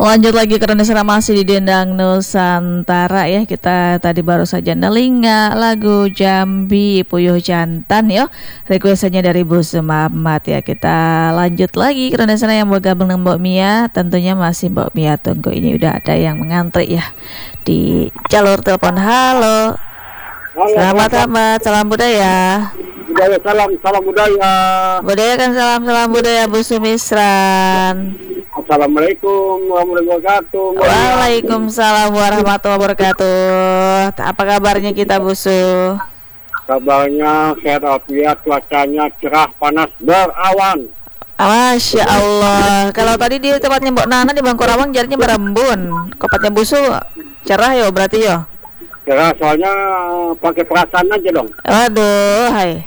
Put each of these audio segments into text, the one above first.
Lanjut lagi karena serah masih di Dendang Nusantara ya. Kita tadi baru saja nelinga lagu Jambi Puyuh Jantan ya. Requestannya dari Bu Sumamat ya. Kita lanjut lagi karena sana yang mau gabung dengan Mbak Mia. Tentunya masih Mbak Mia tunggu, ini udah ada yang mengantri ya di jalur telepon. Halo. Selamat salam budaya. Salam budaya. Budaya kan salam budaya Bu Sumisran. Assalamualaikum warahmatullahi wabarakatuh. Waalaikumsalam warahmatullahi wabarakatuh. Apa kabarnya kita Bu Su? Kabarnya sehat walafiat, cuacanya cerah, panas, berawan. Masya Allah. Kalau tadi di tempatnya Mbak Nana di Bangkorawang jadinya berembun. Tempatnya Bu Su cerah ya berarti ya? Cerah soalnya pakai perasaan aja dong. Aduh, hai.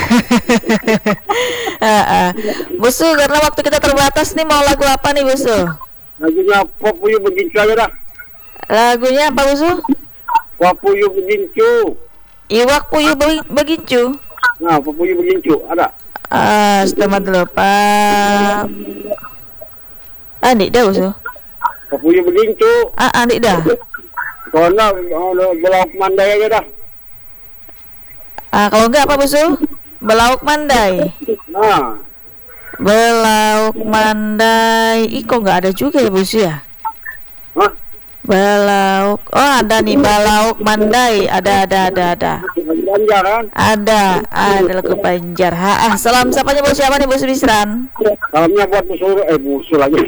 Bu Su, karena waktu kita terbatas nih, mau lagu apa nih Bu Su? Lagunya Puyuh Begincu aja dah. Lagunya apa Bu Su? Puyuh Begincu. Iwak Puyuh Begincu. Nah, Puyuh Begincu ada. Selamat dulu Pak. Adik dah Bu Su. Puyuh Begincu. Adik dah. Karena Belauk Mandai aja dah. Kalau enggak apa Bu Su? Belauk Mandai. Nah, Belauk Mandai. Kok nggak ada juga ya Bu Su ya? hah? Belauk. Oh ada nih Belauk Mandai. Ada. Banjar kan? Ada lagu Banjar. Salam sapanya buat siapa nih Bu Sumisran? Salamnya buat Busul lagi.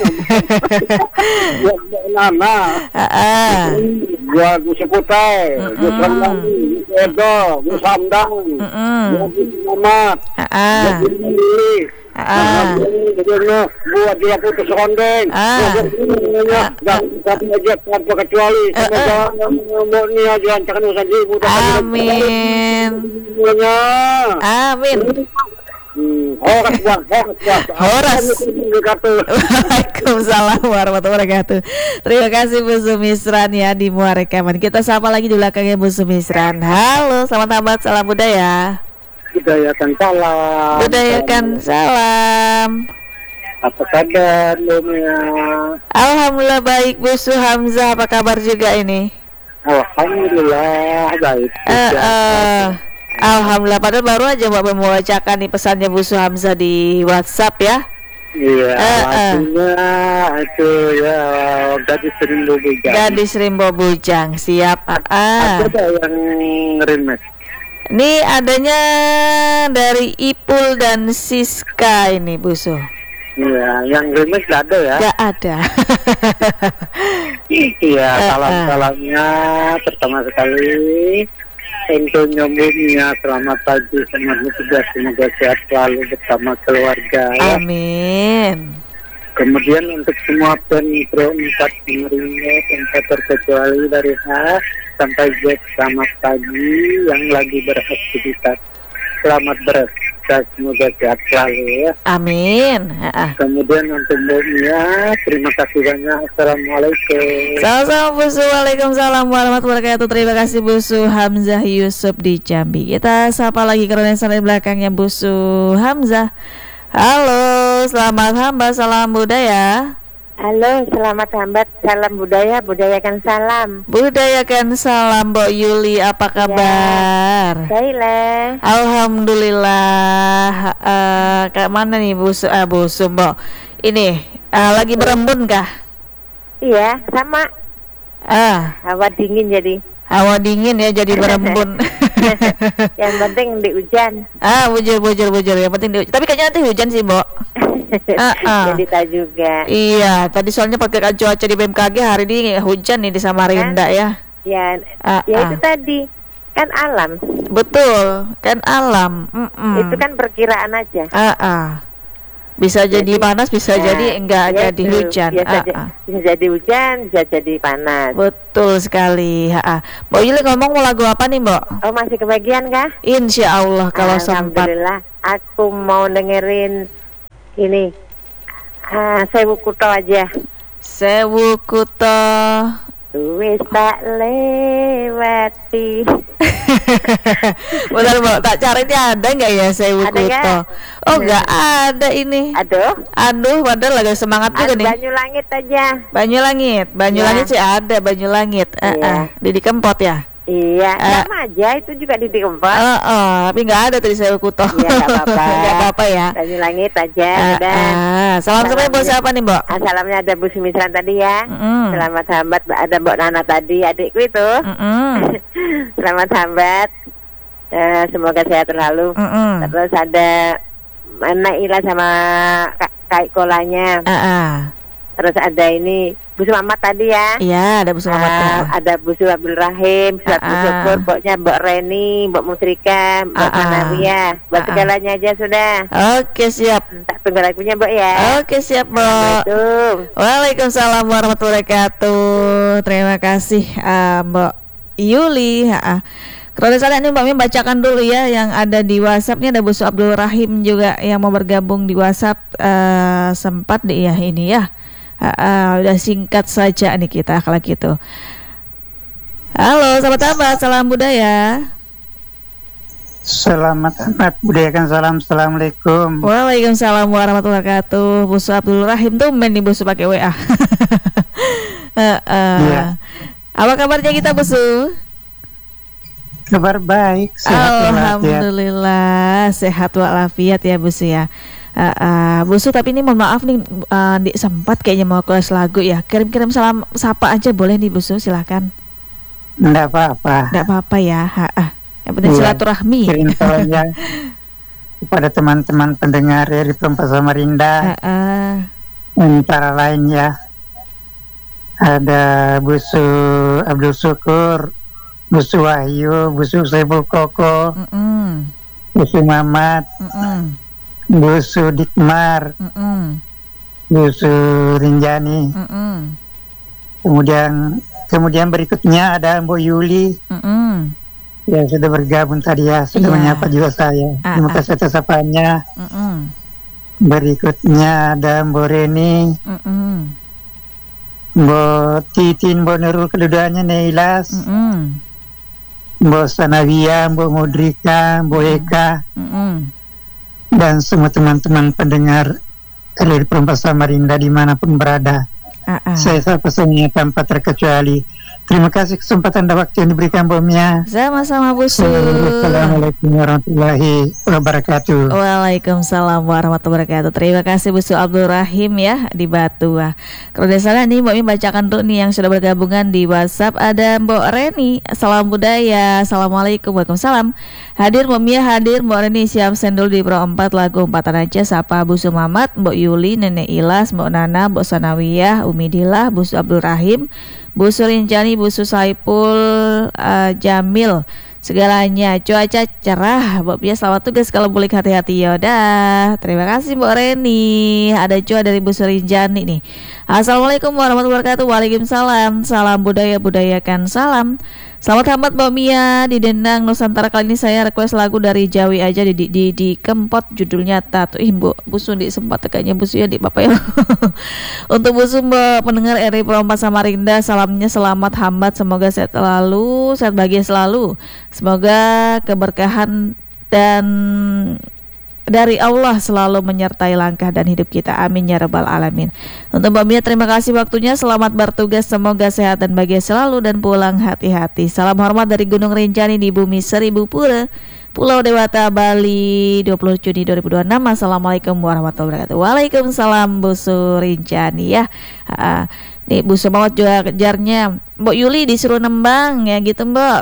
Buat Nana. Buat Busu Kutai, buat Ramdhani, buat Edo, buat Samdang, buat Muhammad, buat Billy, buat dia putus rondeng, dan aja tanpa kecuali semoga ini aja lancarkan urusan ibu. Amin. Amin. Horas. Waalaikumsalam warahmatullahi wabarakatuh. Terima kasih Bu Sumisran ya di Muara Rekaman. Kita sapa lagi di belakangnya Bu Sumisran. Halo, selamat tamat, salam budaya. Budayakan salam. Budayakan salam. Apa kabar Lumia? Alhamdulillah baik Bu Su Hamzah, apa kabar juga ini? Alhamdulillah baik. Alhamdulillah, padahal baru aja Mbak membacakan nih pesannya Bu Su Hamzah di WhatsApp ya. Iya, lagunya itu ya Gadis Rimbo Bujang. Gadis Rimbo Bujang, siap. Ada yang remix. Ini adanya dari Ipul dan Siska ini Bu Su. Iya, yang remix ada ya? Gak ada. Iya, salam-salamnya pertama sekali untuk nyambungnya, selamat pagi, selamat bertugas, semoga sehat selalu bersama keluarga ya. Amin. Kemudian untuk semua penipro 4 pemerintah tanpa terkecuali dari H sampai Z, selamat pagi yang lagi beraktivitas, selamat beraktivitas, semoga sehat selalu ya. Amin. Kemudian untuk Mbak Mia, terima kasih banyak. Assalamualaikum. Sama-sama Bu Su. Waalaikumsalam warahmatullahi wabarakatuh. Terima kasih Bu Su Hamzah Yusuf di Jambi. Kita sapa lagi karena yang di belakangnya Bu Su Hamzah. Halo, selamat hamba, salam budaya. Halo, selamat hambat, salam budaya, budayakan salam. Budayakan salam, Mbok Yuli, apa kabar? Ya, baiklah. Alhamdulillah. Kayak mana nih Bu Su, Mbok? Ini lagi berembun kah? Iya, sama. Hawa dingin jadi. Hawa dingin ya jadi berembun. Yang penting di hujan. Bujur. Yang penting di hujan. Tapi kayaknya nanti hujan sih, Mbok. Jadi tak juga. Iya, tadi soalnya pakai cuaca di BMKG hari ini hujan nih di Samarinda ya. Ya itu tadi kan alam. Betul, kan alam. Itu kan perkiraan aja. Bisa jadi panas, bisa jadi enggak jadi hujan. Bisa jadi hujan, bisa jadi panas. Betul sekali. Mbak Yuli ngomong mau lagu apa nih, Mbak? Oh, masih kebagian kah? Insya Allah kalau sempat. Alhamdulillah. Aku mau dengerin ini Sewu Kuto aja. Sewu Kuto Wis tak lewati Bentar Mbak, tak cari ini ada nggak ya Sewu Ada nggak? Kuto? Oh nggak ada ini. Aduh, padahal lagi semangat juga nih. Banyu Langit aja. Banyu Ya. Langit sih ada Banyu Langit. Iya. Didi Kempot ya. Iya, sama aja itu juga di Kempot. Tapi nggak ada tadi Sewu Kuto. Iya, nggak apa-apa. Nggak apa-apa ya. Banyu Langit aja, udah. Salam sampai buat siapa nih Mbak? Salamnya ada Bu Sumisran tadi ya. Selamat sambat, ada Mbak Nana tadi, adikku itu. Selamat sambat. Semoga sehat selalu. Terus ada Naila sama Kak Kolanya. Terus ada ini Bu Sumamat tadi ya. Iya, ada Bu Sumamat. Ada Bu Abdul Rahim, Bu Syukur, pokoknya Mbak Reni, Mbak Musrika, Mbak Kanawia. Buat segalanya aja sudah. Oke, siap. Tak tunggu lagunya Mbak ya. Oke, siap Mbak. Waalaikumsalam warahmatullahi wabarakatuh. Terima kasih Mbak Yuli. Kalau misalnya ini Mbak Mi bacakan dulu ya yang ada di WhatsApp. Ini ada Bu Abdul Rahim juga yang mau bergabung di WhatsApp. Sempat deh ya ini ya. Udah singkat saja nih kita kalau gitu. Halo sahabat salam budaya. Selamat amat budayakan salam. Assalamualaikum. Waalaikumsalam warahmatullahi wabarakatuh. Bu Abdul Rahim tuh main nih Bu pakai WA. Iya. Apa kabarnya kita Bu? Kabar baik, sehat Alhamdulillah sehat walafiat ya Bu ya. Bu tapi ini mohon maaf nih sempat kayaknya mau kelas lagu ya. Kirim-kirim salam sapa aja boleh nih Bu, silakan. Enggak apa-apa. Enggak apa-apa ya. Yang penting silaturahmi. Kirim salamnya kepada teman-teman pendengar dari Perempat Samarinda. Antara lain ya. Ada Busu Abdul Syukur, Busu Wahyu, Busu Saiful Koko, Busu Mamat, Busu Dikmar, Busu Rinjani. Kemudian berikutnya ada Mbok Yuli yang sudah bergabung tadi ya, sudah menyapa juga saya. Terima kasih atas sapaannya. Berikutnya ada Mbok Reni, Mbok Titin, Mbok Nurul, kedudukannya Neilas, Mbok Sanawia, Mbok Mudrika, Mbok Eka, dan semua teman-teman pendengar dari Perempat Samarinda dimanapun berada. Saya sapa semuanya tanpa terkecuali. Terima kasih kesempatan dan waktu yang diberikan Mbak Mia. Sama-sama Bu. Assalamualaikum warahmatullahi wabarakatuh. Waalaikumsalam warahmatullahi wabarakatuh. Terima kasih Bu Abdul Rahim ya di Batu. Kalau tidak salah nih Mbak Mia bacakan dulu nih yang sudah bergabungan di WhatsApp. Ada Mbak Reni, salam budaya. Assalamualaikum. Waalaikumsalam. Hadir Mbak Mia, hadir Mbak Reni, siap sendul di Pro 4 lagu empatan aja. Sapa Bu Sumamat, Mbak Yuli, Nenek Ilas, Mbak Nana, Mbak Sanawiyah, Umidillah, Bu Abdul Rahim, Bu Surinjani, Bu Saipul, Jamil, segalanya. Cuaca cerah, Mbak Pia selamat tugas kalau boleh hati-hati. Yaudah, terima kasih Mbak Reni. Ada cuaca dari Bu Surinjani nih. Assalamualaikum warahmatullahi wabarakatuh. Waalaikumsalam. Salam budaya, budayakan salam. Selamat hambat Mbak Mia di Dendang Nusantara. Kali ini saya request lagu dari Jawi aja di Kempot, judulnya Tatu. Bu Sundi sempat tekannya Bu ya di Bapak ya. Untuk Bu Mbak pendengar RI Perempat Samarinda, salamnya selamat hambat, semoga sehat selalu, sehat bahagia selalu. Semoga keberkahan dan dari Allah selalu menyertai langkah dan hidup kita. Amin ya rabbal alamin. Untuk Mbak Mia terima kasih waktunya. Selamat bertugas, semoga sehat dan bahagia selalu dan pulang hati-hati. Salam hormat dari Gunung Rinjani di Bumi Seribu Pura, Pulau Dewata, Bali, 20 Juni 2026. Assalamualaikum warahmatullahi wabarakatuh. Waalaikumsalam Bu Rinjani ya. Nih Bu Sumawat juga kejarnya Mbak Yuli disuruh nembang ya gitu Mbak.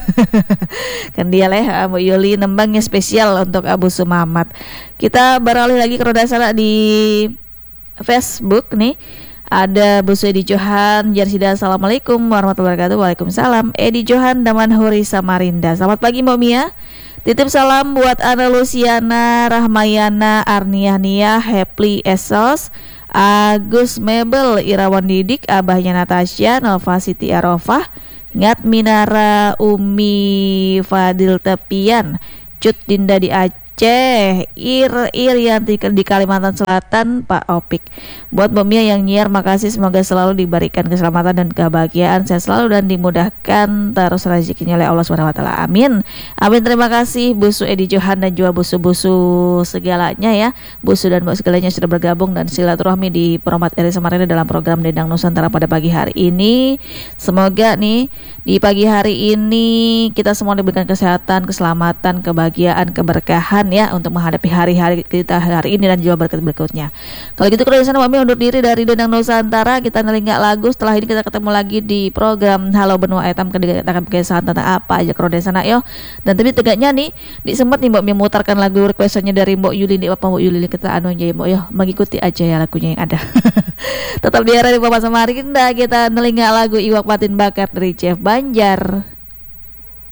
Kan dia lah Mbak Yuli nembangnya spesial untuk Abu Sumamat. Kita beralih lagi ke roda salah di Facebook nih. Ada Bu Edi Johan Jarsida, assalamualaikum warahmatullahi wabarakatuh. Waalaikumsalam. Edi Johan Damanhuri Samarinda, selamat pagi Mbak Mia. Titip salam buat Ana Luciana, Rahmayana, Arniania, Hepli Esos, Agus Mebel, Irawan Didik, abahnya Natasha, Nova Siti Arofah, Ngat Minara, Umi Fadil Tepian, Cut Dinda di Aceh, Irian di Kalimantan Selatan, Pak Opik. Buat Mbak Mia yang nyiar, makasih, semoga selalu diberikan keselamatan dan kebahagiaan, sehat selalu dan dimudahkan terus rezekinya oleh Allah SWT. Amin. Amin, terima kasih Busu Edi Johan dan juga busu-busu segalanya ya. Busu dan Mbak segalanya sudah bergabung dan silaturahmi di Promat RI Samarinda dalam program Dendang Nusantara pada pagi hari ini. Semoga nih di pagi hari ini kita semua diberikan kesehatan, keselamatan, kebahagiaan, keberkahan ya untuk menghadapi hari-hari kita hari ini dan juga berikut-berikutnya. Kalau gitu kalau di sana kami undur diri dari Dendang Nusantara, kita nelingak lagu. Setelah ini kita ketemu lagi di program Halo Benua Etam, kita akan kebiasaan tentang apa aja kalau di sana yo. Dan tapi tegaknya nih disempat nih Mbak memutarkan lagu requestannya dari Mbak Yuli nih, Bapak Mbak Yuli, kita anu aja ya Mbak yo, mengikuti aja ya lagunya yang ada. Tetap di hari Bapak Samarinda, kita nelingak lagu Iwak Patin Bakar dari Chef Banjar.